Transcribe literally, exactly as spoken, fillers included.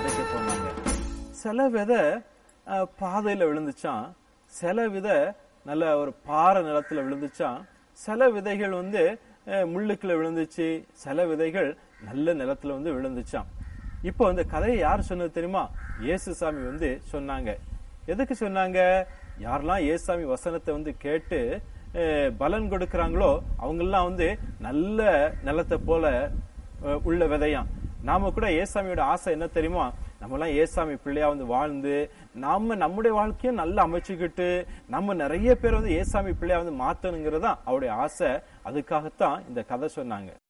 விதைக்க போனாங்க. சில விதை பாதையில விழுந்துச்சான், சில விதை நல்ல ஒரு பாறை நிலத்துல விழுந்துச்சான், சில விதைகள் வந்து முள்ளுக்குள்ள விழுந்துச்சு, சில விதைகள் நல்ல நிலத்துல வந்து விழுந்துச்சான். இப்போ இந்த கதையை யார் சொன்னது தெரியுமா? இயேசுசாமி வந்து சொன்னாங்க. எதுக்கு சொன்னாங்க? யாரெல்லாம் இயேசுசாமி வசனத்தை வந்து கேட்டு பலன் கொடுக்கறாங்களோ அவங்க எல்லாம் வந்து நல்ல நிலத்தை போல உள்ள விதையாம். நாம கூட ஏசாமியோட ஆசை என்ன தெரியுமா? நம்ம எல்லாம் ஏசாமி பிள்ளையா வந்து வாழ்ந்து நாம நம்முடைய வாழ்க்கையும் நல்லா அமைச்சுக்கிட்டு நம்ம நிறைய பேர் வந்து ஏசாமி பிள்ளையா வந்து மாத்தணுங்கிறதா அவருடைய ஆசை. அதுக்காகத்தான் இந்த கதை சொன்னாங்க.